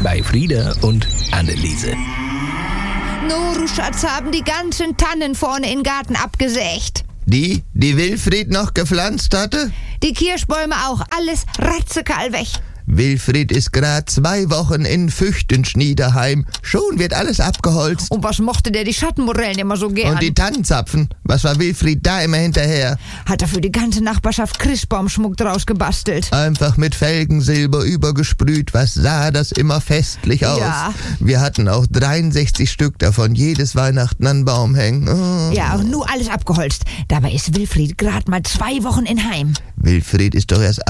bei Frieda und Anneliese. Noru, Schatz, haben die ganzen Tannen vorne im Garten abgesägt. Die Wilfried noch gepflanzt hatte? Die Kirschbäume auch, alles ratzekal weg. Wilfried ist gerade 2 Wochen in Füchtenschniederheim. Schon wird alles abgeholzt. Und was mochte der die Schattenmorellen immer so gern? Und die Tannenzapfen? Was war Wilfried da immer hinterher? Hat er für die ganze Nachbarschaft Christbaumschmuck draus gebastelt. Einfach mit Felgensilber übergesprüht. Was sah das immer festlich aus? Ja. Wir hatten auch 63 Stück davon, jedes Weihnachten an den Baum hängen. Oh. Ja, und nur alles abgeholzt. Dabei ist Wilfried gerade mal 2 Wochen in Heim. Wilfried ist doch erst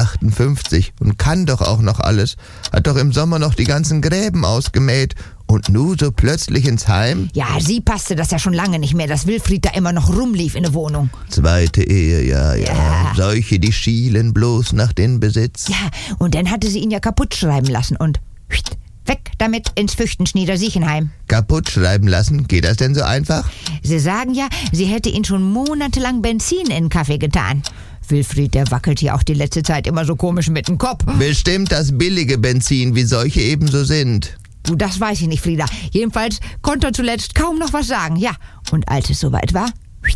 58 und kann doch auch noch alles. Hat doch im Sommer noch die ganzen Gräben ausgemäht. Und nu so plötzlich ins Heim? Ja, sie passte das ja schon lange nicht mehr, dass Wilfried da immer noch rumlief in der Wohnung. 2. Ehe, ja. Solche, die schielen bloß nach den Besitz. Ja, und dann hatte sie ihn ja kaputt schreiben lassen und weg damit ins Füchtenschnieder-Siechenheim. Kaputt schreiben lassen? Geht das denn so einfach? Sie sagen ja, sie hätte ihn schon monatelang Benzin in den Kaffee getan. Wilfried, der wackelt hier auch die letzte Zeit immer so komisch mit dem Kopf. Bestimmt das billige Benzin, wie solche ebenso sind. Du, das weiß ich nicht, Frieda. Jedenfalls konnte er zuletzt kaum noch was sagen. Ja, und als es soweit war,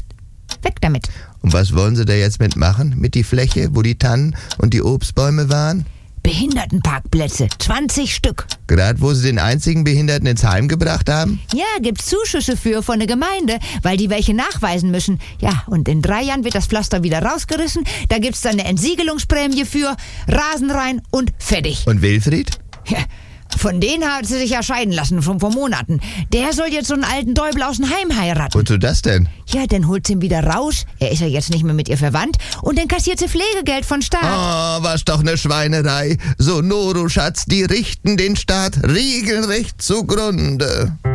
weg damit. Und was wollen sie da jetzt mitmachen? Mit die Fläche, wo die Tannen und die Obstbäume waren? Behindertenparkplätze, 20 Stück. Gerade wo sie den einzigen Behinderten ins Heim gebracht haben? Ja, gibt's Zuschüsse von der Gemeinde, weil die welche nachweisen müssen. Ja, und in 3 Jahren wird das Pflaster wieder rausgerissen. Da gibt's dann eine Entsiegelungsprämie für, Rasen rein und fertig. Und Wilfried? Ja, von denen hat sie sich ja scheiden lassen, schon vor Monaten. Der soll jetzt so einen alten Däubel aus dem Heim heiraten. Wozu das denn? Ja, dann holt sie ihn wieder raus. Er ist ja jetzt nicht mehr mit ihr verwandt. Und dann kassiert sie Pflegegeld von Staat. Oh, was doch eine Schweinerei. So, Noru, Schatz, die richten den Staat regelrecht zugrunde.